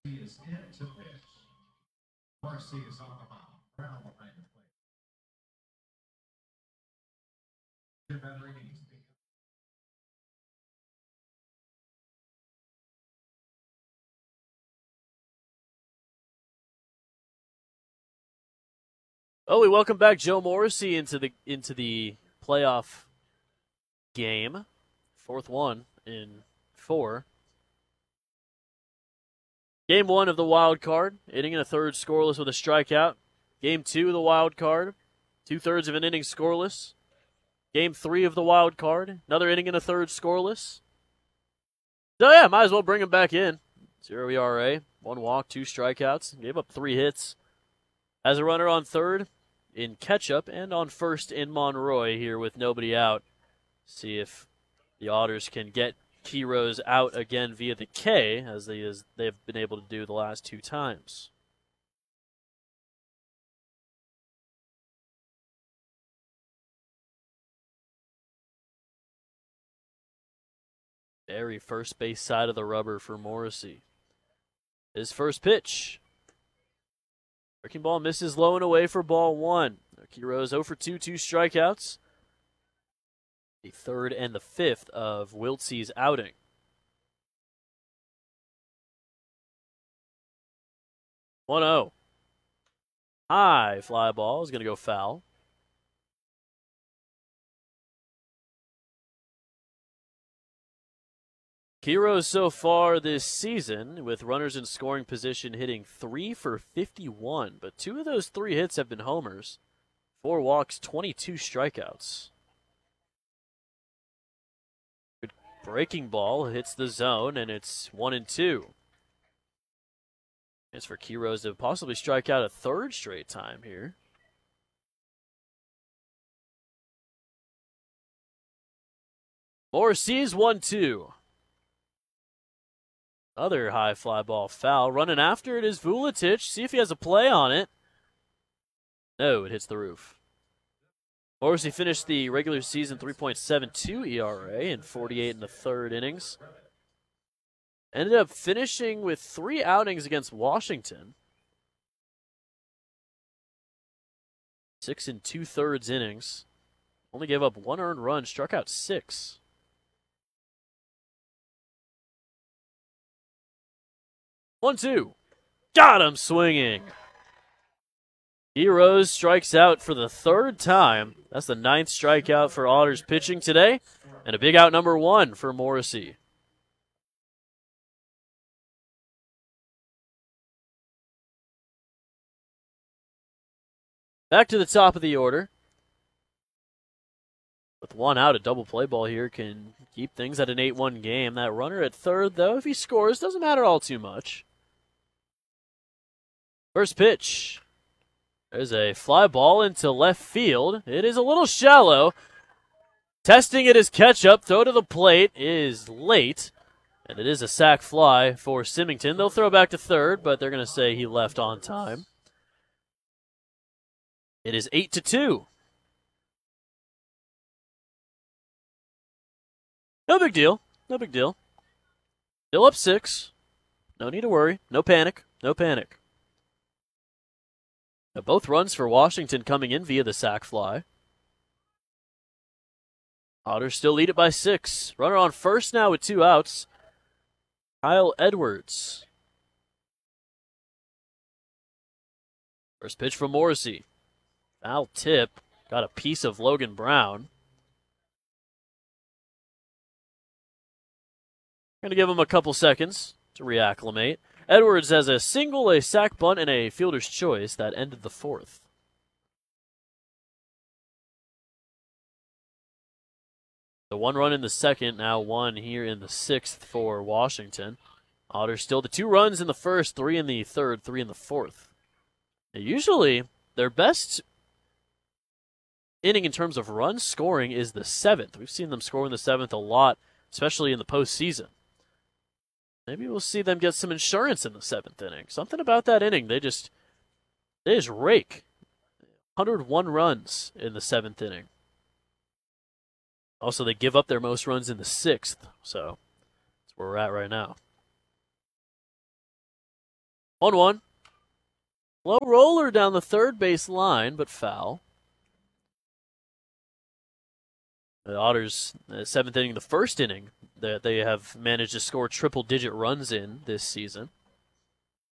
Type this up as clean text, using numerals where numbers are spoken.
He is in to pitch. Marcy is on the mound. Brown behind the plate. Jim Henry needs to be. Oh, we welcome back Joe Morrissey into the playoff game. Fourth one in 4. Game 1 of the wild card, inning and a third scoreless with a strikeout. Game 2 of the wild card, 2/3 of an inning scoreless. Game 3 of the wild card, another inning and a third scoreless. So yeah, might as well bring him back in. 0 ERA, 1 walk, 2 strikeouts, gave up 3 hits. Has a runner on third in Ketchup and on first in Monroy here with nobody out. See if the Otters can get Quiroz out again via the K, as they've been able to do the last 2 times. Very first base side of the rubber for Morrissey. His first pitch. Breaking ball misses low and away for ball 1. Quiroz 0 for 2, 2 strikeouts. The third and the fifth of Wiltse's outing. 1-0. High fly ball is going to go foul. Quiroz so far this season, with runners in scoring position, hitting 3 for 51, but 2 of those 3 hits have been homers. 4 walks, 22 strikeouts. Good breaking ball hits the zone, and it's 1-2. It's for Quiroz to possibly strike out a third straight time here. Morrissey's 1-2. Other high fly ball foul. Running after it is Vuletic. See if he has a play on it. No, it hits the roof. Morrissey finished the regular season 3.72 ERA in 48 in the third innings. Ended up finishing with 3 outings against Washington. 6 2/3 innings. Only gave up 1 earned run, struck out 6. 1-2. Got him swinging. Quiroz strikes out for the 3rd time. That's the 9th strikeout for Otters pitching today. And a big out number 1 for Morrissey. Back to the top of the order. With 1 out, a double play ball here can keep things at an 8-1 game. That runner at third, though, if he scores, doesn't matter all too much. First pitch. There's a fly ball into left field. It is a little shallow. Testing it as Ketchup. Throw to the plate is late. And it is a sac fly for Symington. They'll throw back to third, but they're going to say he left on time. It is 8-2. No big deal. No big deal. Still up 6. No need to worry. No panic. No panic. Now, both runs for Washington coming in via the sac fly. Otters still lead it by 6. Runner on first now with 2 outs. Kyle Edwards. First pitch from Morrissey. Foul tip. Got a piece of Logan Brown. Going to give him a couple seconds to reacclimate. Edwards has a single, a sac bunt, and a fielder's choice that ended the 4th. The 1 run in the 2nd, now 1 here in the 6th for Washington. Otters still the 2 runs in the 1st, 3 in the 3rd, 3 in the 4th. Now, usually, their best inning in terms of run scoring is the 7th. We've seen them score in the 7th a lot, especially in the postseason. Maybe we'll see them get some insurance in the 7th inning. Something about that inning, they just rake. 101 runs in the 7th inning. Also, they give up their most runs in the 6th, so that's where we're at right now. 1-1. Low roller down the third base line, but foul. The Otters, seventh inning, the first inning that they have managed to score triple-digit runs in this season.